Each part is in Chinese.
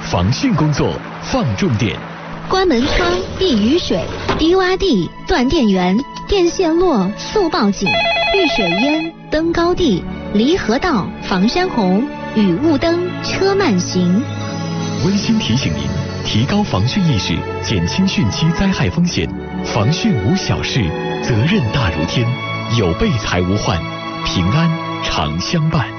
防汛工作放重点。 关门窗、避雨水、低洼地、断电源、电线落速报警、遇水淹、登高地、离合道、防山洪、雨雾灯、车慢行。 温馨提醒您，提高防汛意识，减轻汛期灾害风险。防汛无小事，责任大如天。有备才无患，平安常相伴。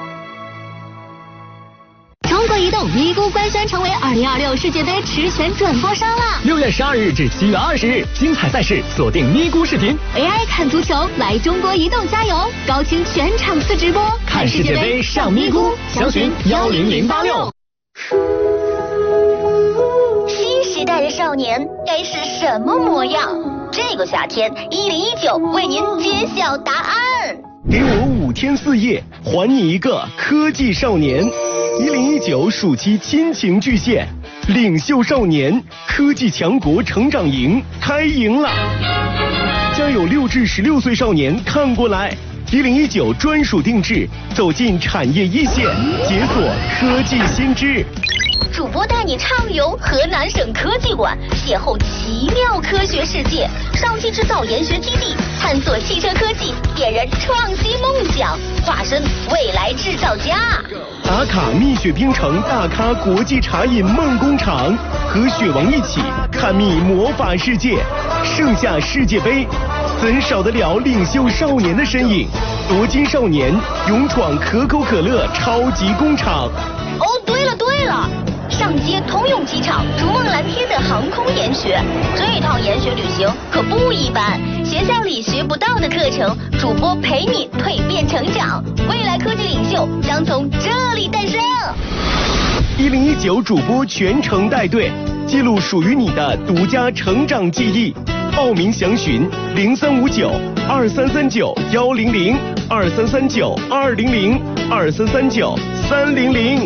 中国移动咪咕官宣成为2026世界杯实权转播商了。 6月12日至7月20日，精彩赛事锁定咪咕视频 ，AI 看足球，来中国移动加油！高清全场次直播， 看世界杯上咪咕，详询10086。 新时代的少年该是什么模样？这个夏天，1019为您揭晓答案。 给我5天4夜，还你一个科技少年。1019暑期亲情巨献，领袖少年科技强国成长营开营了，将有6至16岁少年看过来。1019专属定制，走进产业一线，解锁科技新知。 主播带你畅游河南省科技馆，邂逅奇妙科学世界；上汽制造研学基地，探索汽车科技，点燃创新梦想，化身未来制造家。 打卡蜜雪冰城大咖国际茶饮梦工厂，和雪王一起探秘魔法世界。盛夏世界杯，怎少得了领袖少年的身影？夺金少年勇闯可口可乐超级工厂。 哦，对了，上接通用机场，逐梦蓝天的航空研学，这趟研学旅行可不一般，学校里学不到的课程，主播陪你蜕变成长，未来科技领袖将从这里诞生。 1019主播全程带队，记录属于你的独家成长记忆。报名详询03592339-100，2339-200，2339-300。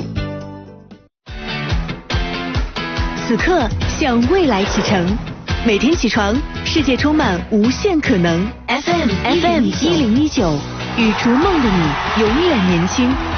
此刻向未来启程，每天起床，世界充满无限可能。FM 1019，与逐梦的你永远年轻。